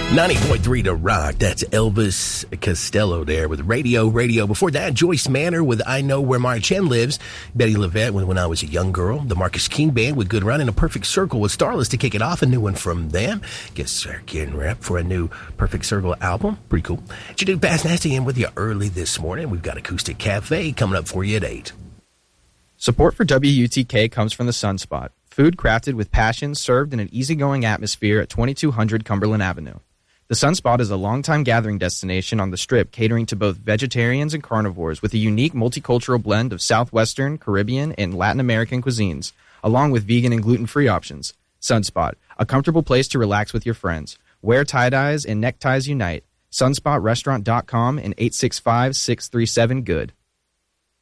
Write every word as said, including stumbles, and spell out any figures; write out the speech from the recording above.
ninety point three to Rock. That's Elvis Costello there with Radio Radio. Before that, Joyce Manor with I Know Where Mara Chen Lives. Betty LaVette with When I Was a Young Girl. The Marcus King Band with Good Run. And A Perfect Circle with Starless to kick it off. A new one from them. Guess they're getting rep for a new Perfect Circle album. Pretty cool. Jadu Bass Nasty in with you early this morning. We've got Acoustic Cafe coming up for you at eight. Support for W U T K comes from the Sunspot. Food crafted with passion, served in an easygoing atmosphere at twenty-two hundred Cumberland Avenue. The Sunspot is a longtime gathering destination on the Strip, catering to both vegetarians and carnivores with a unique multicultural blend of Southwestern, Caribbean, and Latin American cuisines, along with vegan and gluten-free options. Sunspot, a comfortable place to relax with your friends. Wear tie-dyes and neckties unite. sunspot restaurant dot com and eight six five, six three seven, good.